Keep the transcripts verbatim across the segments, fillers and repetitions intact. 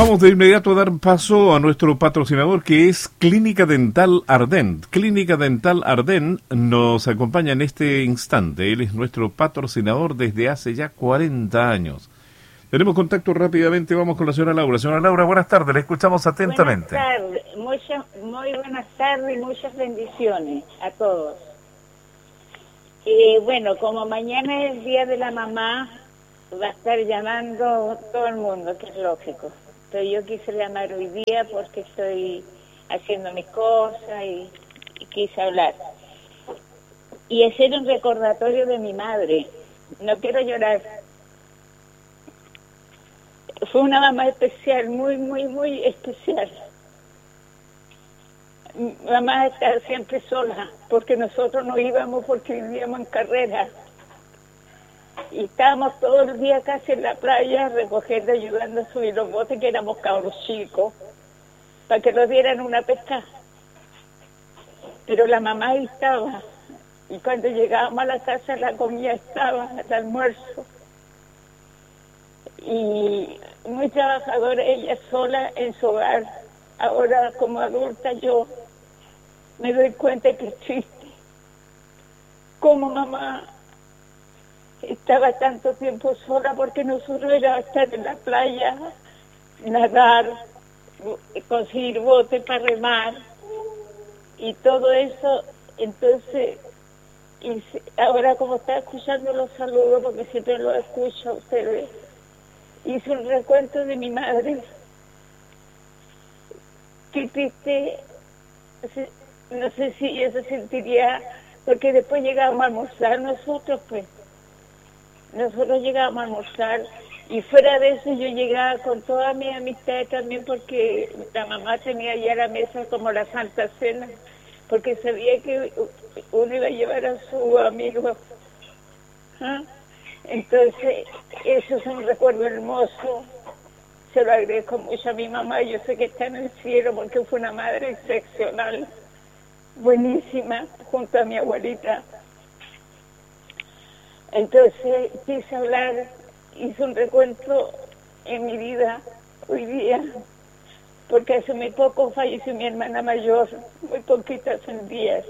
Vamos de inmediato a dar paso a nuestro patrocinador, que es Clínica Dental Ardent. Clínica Dental Ardent nos acompaña en este instante. Él es nuestro patrocinador desde hace ya cuarenta años. Tenemos contacto rápidamente, vamos con la señora Laura. Señora Laura, buenas tardes, le escuchamos atentamente. Buenas tardes, muchas, muy buenas tardes y muchas bendiciones a todos. Y bueno, como mañana es el Día de la Mamá, va a estar llamando todo el mundo, que es lógico. Pero yo quise llamar hoy día porque estoy haciendo mis cosas y, y quise hablar. Y hacer un recordatorio de mi madre. No quiero llorar. Fue una mamá especial, muy, muy, muy especial. Mi mamá está siempre sola, porque nosotros no íbamos porque vivíamos en carrera. Y estábamos todo el día casi en la playa recogiendo, ayudando a subir los botes, que éramos cabros chicos, para que nos dieran una pesca. Pero la mamá ahí estaba, y cuando llegábamos a la casa la comida estaba, el almuerzo. Y muy trabajadora ella sola en su hogar. Ahora como adulta yo me doy cuenta que es triste. Como mamá estaba tanto tiempo sola, porque nosotros era estar en la playa, nadar, conseguir botes para remar y todo eso. Entonces, y ahora como está escuchando los saludos, porque siempre los escucho a ustedes, hice un recuento de mi madre. Qué triste, no sé si ella se sentiría, porque después llegábamos a almorzar nosotros, pues. Nosotros llegábamos a almorzar y fuera de eso yo llegaba con todas mis amistades también, porque la mamá tenía ya la mesa como la Santa Cena, porque sabía que uno iba a llevar a su amigo. ¿Ah? Entonces, eso es un recuerdo hermoso. Se lo agradezco mucho a mi mamá. Yo sé que está en el cielo porque fue una madre excepcional, buenísima, junto a mi abuelita. Entonces quise hablar, hice un recuento en mi vida hoy día, porque hace muy poco falleció mi hermana mayor, muy poquitas en días.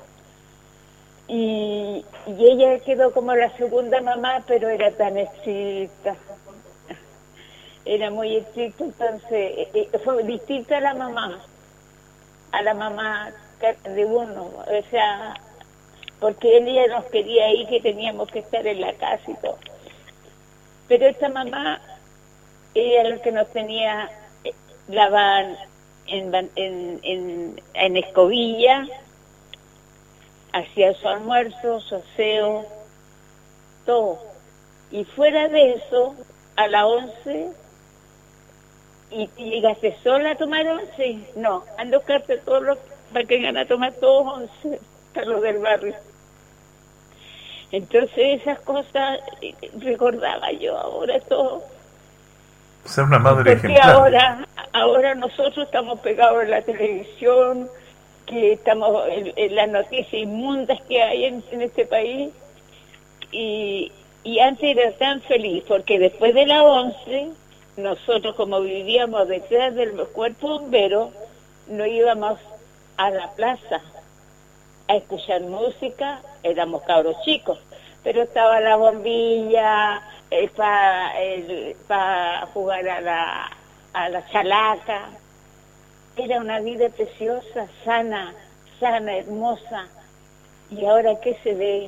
Y, y ella quedó como la segunda mamá, pero era tan estricta, era muy estricta, entonces eh, fue distinta a la mamá, a la mamá de uno, o sea, porque ella nos quería ahí, que teníamos que estar en la casa y todo. Pero esta mamá, ella era la que nos tenía eh, lavar en, en, en, en escobilla, hacía su almuerzo, su aseo, todo. Y fuera de eso, a las once, ¿y llegaste sola a tomar once? No, ando a buscarte todos los, para que vengan a tomar todos once, para los del barrio. Entonces esas cosas recordaba yo ahora todo. Ser una madre Porque ejemplar. ahora, ahora nosotros estamos pegados en la televisión, que estamos en, en las noticias inmundas que hay en, en este país, y, y antes era tan feliz, porque después de las once, nosotros como vivíamos detrás del cuerpo bombero, no íbamos a la plaza a escuchar música, éramos cabros chicos, pero estaba la bombilla eh, para eh, pa jugar a la, a la chalaca. Era una vida preciosa, sana, sana, hermosa. Y ahora, ¿qué se ve?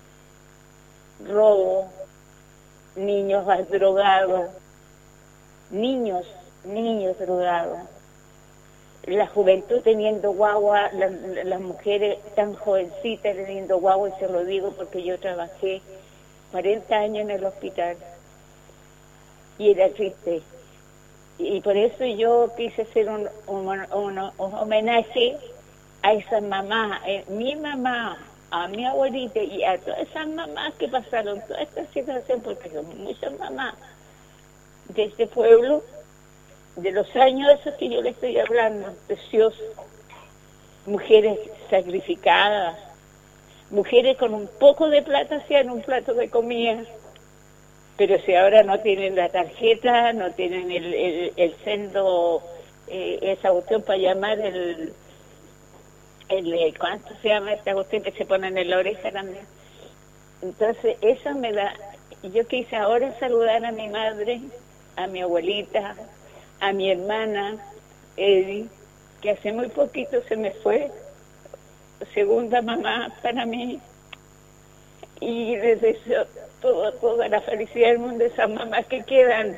Robo, niños drogados, niños, niños drogados. La juventud teniendo guagua, las, las mujeres tan jovencitas teniendo guagua, y se lo digo porque yo trabajé cuarenta años en el hospital y era triste. Y por eso yo quise hacer un, un, un, un homenaje a esas mamás, eh, mi mamá, a mi abuelita y a todas esas mamás que pasaron toda esta situación, porque son muchas mamás de este pueblo, de los años esos que yo le estoy hablando, preciosos, mujeres sacrificadas, mujeres con un poco de plata hacían un plato de comida, Pero si ahora no tienen la tarjeta, no tienen el, el, el sendo, eh, esa cuestión para llamar el, el, ¿cuánto se llama esta cuestión que se ponen en la oreja también? Entonces, eso me da, yo quise ahora saludar a mi madre, a mi abuelita, a mi hermana, Eddie, que hace muy poquito se me fue, segunda mamá para mí, y les deseo todo, toda la felicidad del mundo de esas mamás que quedan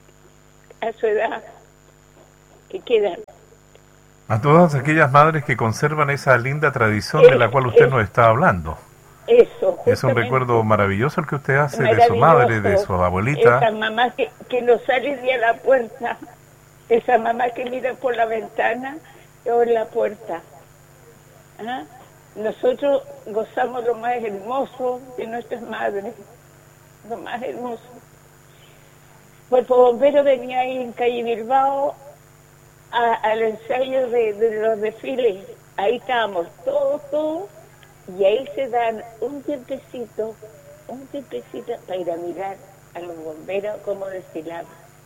a su edad, que quedan. A todas aquellas madres que conservan esa linda tradición es, de la cual usted es, nos está hablando. Eso, es un recuerdo maravilloso el que usted hace de su madre, de su abuelita. Esa mamá que, que no sale de a la puerta, esa mamá que mira por la ventana o en la puerta. ¿Ah? Nosotros gozamos lo más hermoso de nuestras madres, lo más hermoso. Cuerpo Bombero venía ahí en calle Bilbao a, al ensayo de, de los desfiles, ahí estábamos todos, todos, y ahí se dan un tiempecito, un tiempecito para ir a mirar a los bomberos cómo desfilaban.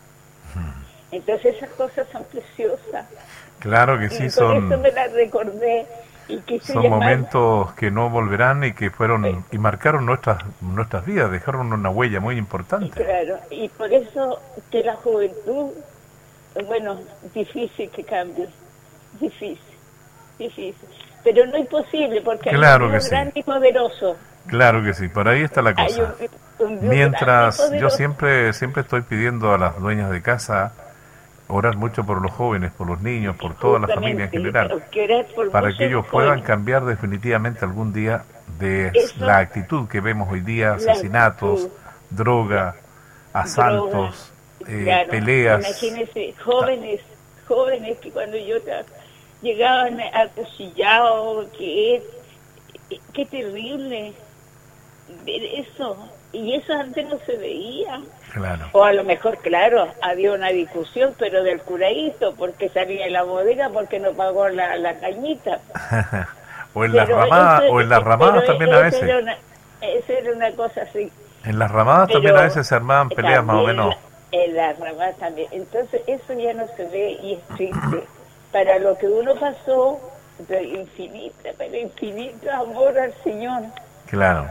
Entonces esas cosas son preciosas. Claro que sí, y son... Por eso me las recordé. Y son llamar... momentos que no volverán y que fueron sí. y marcaron nuestras nuestras vidas, dejaron una huella muy importante. Claro, y por eso que la juventud, bueno, difícil que cambie, difícil, difícil, pero no imposible porque claro hay un Dios que grande sí. y poderoso. Claro que sí, por ahí está la cosa. Un, un Mientras yo siempre siempre estoy pidiendo a las dueñas de casa orar mucho por los jóvenes, por los niños, por toda la familia en general, para que ellos puedan cambiar definitivamente algún día de Eso, la actitud que vemos hoy día, asesinatos, droga, asaltos, droga, eh, claro, peleas. Imagínense, jóvenes, jóvenes que cuando yo llegaban acuchillados, que qué terrible ver eso. Y eso antes no se veía. Claro. O a lo mejor, claro, había una discusión, pero del curadito, porque salía de la bodega, porque no pagó la, la cañita. o en las ramadas, o en las ramadas también a veces. Era una, esa era una cosa así. En las ramadas pero también a veces se armaban peleas más o menos. En las ramadas también. Entonces eso ya no se ve y es triste. Para lo que uno pasó, de infinita, pero infinito amor al Señor. Claro.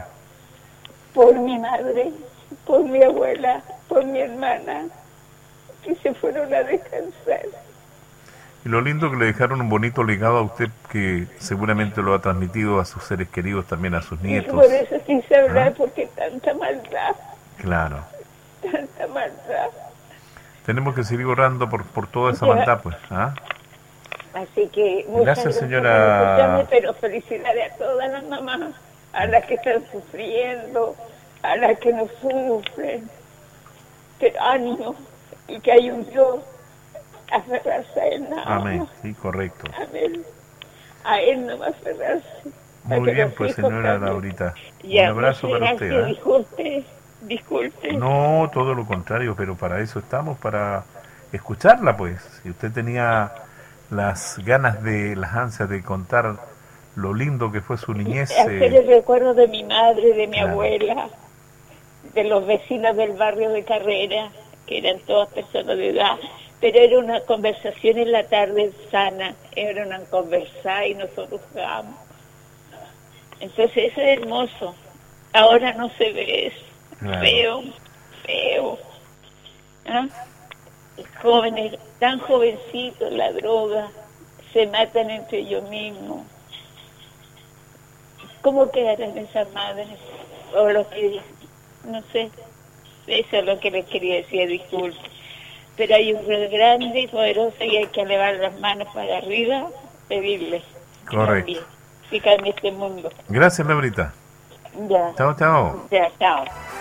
Por mi madre, por mi abuela, por mi hermana, que se fueron a descansar. Y lo lindo que le dejaron un bonito legado a usted, que seguramente lo ha transmitido a sus seres queridos, también a sus nietos. Y por eso quise hablar, ¿Ah? porque tanta maldad. Claro. Tanta maldad. Tenemos que seguir orando por, por toda esa ya. maldad, pues. ¿Ah? Así que muchas gracias, gracias señora. Pero felicidades a todas las mamás, a las que están sufriendo, a las que no sufren, pero ánimo, y que hay un Dios, aferrarse a Él nada más. Amén, sí, correcto. Amén. A Él no va a aferrarse. Muy bien, pues señora también. Laurita, ya, un abrazo para gracias, usted. ¿eh? Disculpe, disculpe. No, todo lo contrario, pero para eso estamos, para escucharla, pues. Si usted tenía las ganas de, las ansias de contar lo lindo que fue su niñez. Hacer eh, el recuerdo de mi madre, de mi claro. abuela, de los vecinos del barrio de Carrera, que eran todas personas de edad, pero era una conversación en la tarde sana, era una conversada y nosotros jugábamos. Entonces eso es hermoso. Ahora no se ve eso. Claro. Feo, feo. ¿Ah? Jóvenes, tan jovencitos, la droga, se matan entre ellos mismos. ¿Cómo quedarán esas madres? O los que, no sé, eso es lo que les quería decir, disculpe. Pero hay un Dios grande y poderoso y hay que elevar las manos para arriba, pedirle. Correcto. Que cambie este mundo. Gracias, Laurita. Ya. Chao, chao. Ya, chao.